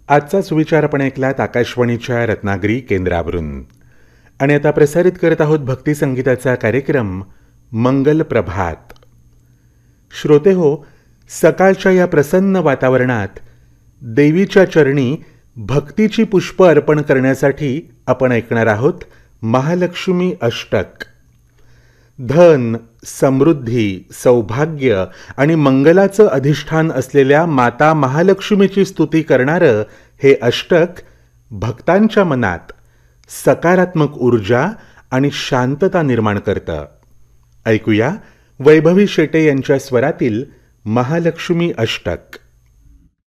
आजचा सुविचार आपण ऐकलात आकाशवाणीच्या रत्नागिरी केंद्रावरून. आणि आता प्रसारित करत आहोत भक्ती संगीताचा कार्यक्रम मंगल प्रभात. श्रोते हो, सकाळच्या या प्रसन्न वातावरणात देवीच्या चरणी भक्तीची पुष्प अर्पण करण्यासाठी आपण ऐकणार आहोत महालक्ष्मी अष्टक. धन, समृद्धी, सौभाग्य आणि मंगलाचं अधिष्ठान असलेल्या माता महालक्ष्मीची स्तुती करणारं हे अष्टक भक्तांच्या मनात सकारात्मक ऊर्जा आणि शांतता निर्माण करतं. ऐकूया वैभवी शेटे यांच्या स्वरातील महालक्ष्मी अष्टक.